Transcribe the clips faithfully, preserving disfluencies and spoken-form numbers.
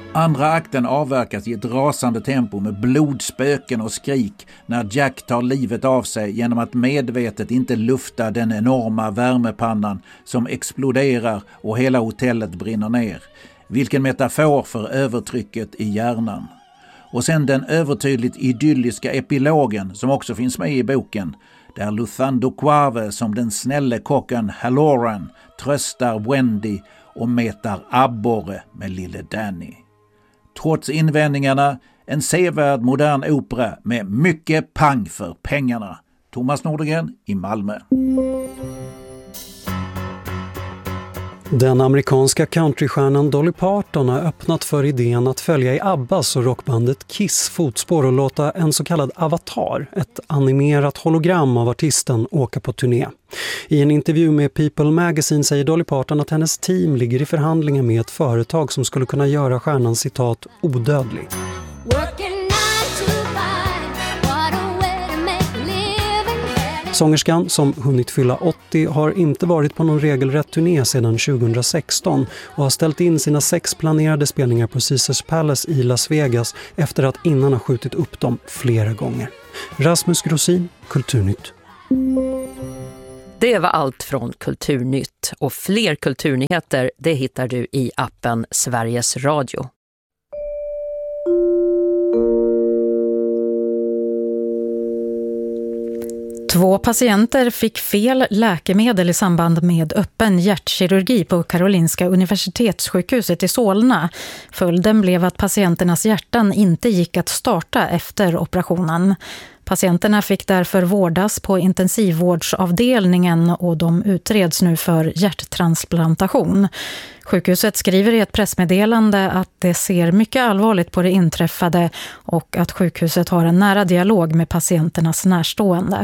Andra akten avverkas i ett rasande tempo med blodspöken och skrik när Jack tar livet av sig genom att medvetet inte lufta den enorma värmepannan som exploderar och hela hotellet brinner ner. Vilken metafor för övertrycket i hjärnan. Och sen den övertydligt idylliska epilogen som också finns med i boken, där Luthando Quave som den snälle kocken Halloran tröstar Wendy och metar abborre med lille Danny. Trots invändningarna, en sevärd modern opera med mycket pang för pengarna. Thomas Nordegren i Malmö. Den amerikanska countrystjärnan Dolly Parton har öppnat för idén att följa i Abbas och rockbandet Kiss fotspår och låta en så kallad avatar, ett animerat hologram av artisten, åka på turné. I en intervju med People Magazine säger Dolly Parton att hennes team ligger i förhandlingar med ett företag som skulle kunna göra stjärnan citat odödlig. Sångerskan, som hunnit fylla åttio, har inte varit på någon regelrätt turné sedan tjugohundrasexton och har ställt in sina sex planerade spelningar på Caesars Palace i Las Vegas efter att innan ha skjutit upp dem flera gånger. Rasmus Grosin, Kulturnytt. Det var allt från Kulturnytt, och fler kulturnyheter det hittar du i appen Sveriges Radio. Två patienter fick fel läkemedel i samband med öppen hjärtkirurgi på Karolinska universitetssjukhuset i Solna. Följden blev att patienternas hjärtan inte gick att starta efter operationen. Patienterna fick därför vårdas på intensivvårdsavdelningen och de utreds nu för hjärttransplantation. Sjukhuset skriver i ett pressmeddelande att det ser mycket allvarligt på det inträffade och att sjukhuset har en nära dialog med patienternas närstående.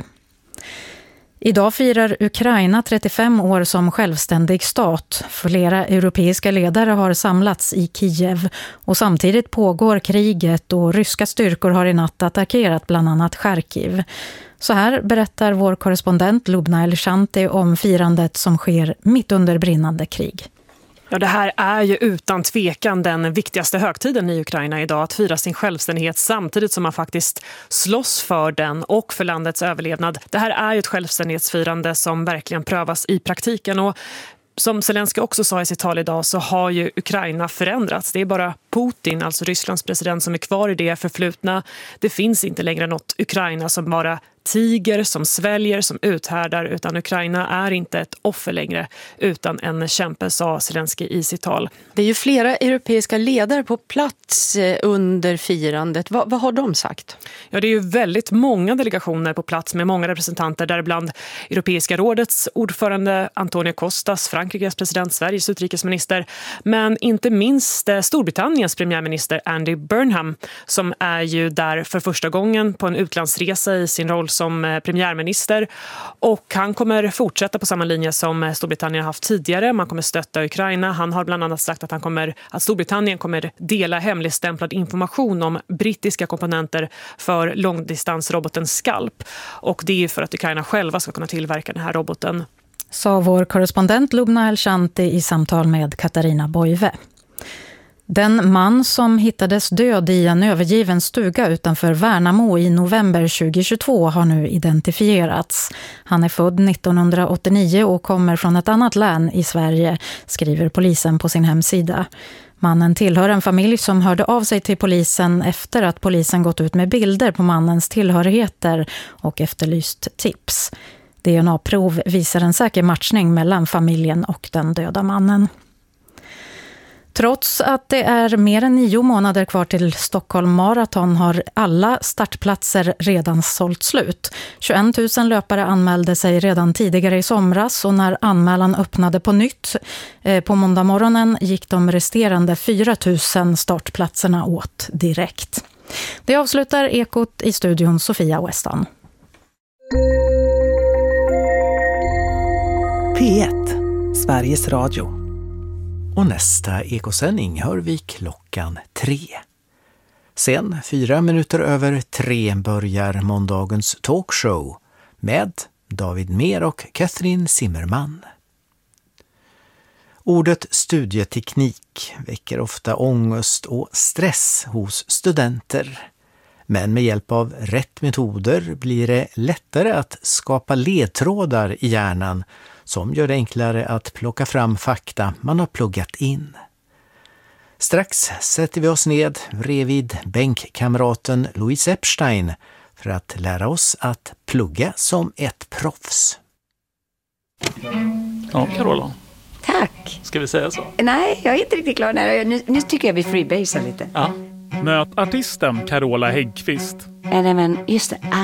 Idag firar Ukraina trettiofem år som självständig stat. Flera europeiska ledare har samlats i Kiev och samtidigt pågår kriget och ryska styrkor har i natt attackerat bland annat Charkiv. Så här berättar vår korrespondent Lubna Elshanti om firandet som sker mitt under brinnande krig. Ja, det här är ju utan tvekan den viktigaste högtiden i Ukraina idag, att fira sin självständighet samtidigt som man faktiskt slåss för den och för landets överlevnad. Det här är ju ett självständighetsfirande som verkligen prövas i praktiken, och som Zelensky också sa i sitt tal idag så har ju Ukraina förändrats. Det är bara Putin, alltså Rysslands president, som är kvar i det förflutna. Det finns inte längre något Ukraina som bara tiger, som sväljer, som uthärdar, utan Ukraina är inte ett offer längre utan en kämpe, sa Zelensky i sitt tal. Det är ju flera europeiska ledare på plats under firandet. Vad, vad har de sagt? Ja, det är ju väldigt många delegationer på plats med många representanter, däribland Europeiska rådets ordförande Antonio Costas, Frankrikes president, Sveriges utrikesminister, men inte minst Storbritanniens premiärminister Andy Burnham, som är ju där för första gången på en utlandsresa i sin roll som premiärminister, och han kommer fortsätta på samma linje som Storbritannien har haft tidigare. Man kommer stötta Ukraina. Han har bland annat sagt att, han kommer, att Storbritannien kommer dela hemligstämplad information om brittiska komponenter för långdistansroboten Scalp, och det är för att Ukraina själva ska kunna tillverka den här roboten. Sa vår korrespondent Lubna Elshanti i samtal med Katarina Boive. Den man som hittades död i en övergiven stuga utanför Värnamo i november tjugohundratjugotvå har nu identifierats. Han är född nittonhundraåttionio och kommer från ett annat län i Sverige, skriver polisen på sin hemsida. Mannen tillhör en familj som hörde av sig till polisen efter att polisen gått ut med bilder på mannens tillhörigheter och efterlyst tips. D N A-prov visar en säker matchning mellan familjen och den döda mannen. Trots att det är mer än nio månader kvar till Stockholm Marathon har alla startplatser redan sålt slut. tjugoett tusen löpare anmälde sig redan tidigare i somras, och när anmälan öppnade på nytt eh, på måndag morgonen gick de resterande fyra tusen startplatserna åt direkt. Det avslutar Ekot, i studion Sofia Weston. P ett, Sveriges Radio. Och nästa ekosändning hör vi klockan tre. Sen, fyra minuter över tre, börjar måndagens talkshow med David Mer och Catherine Zimmerman. Ordet studieteknik väcker ofta ångest och stress hos studenter. Men med hjälp av rätt metoder blir det lättare att skapa ledtrådar i hjärnan som gör det enklare att plocka fram fakta man har pluggat in. Strax sätter vi oss ned bredvid bänkkamraten Louise Epstein för att lära oss att plugga som ett proffs. Ja, Carola. Tack. Ska vi säga så? Nej, jag är inte riktigt klar. Nej, nu, nu tycker jag vi freebasar lite. Ja. Möt artisten Carola Häggkvist. Nej, men just det.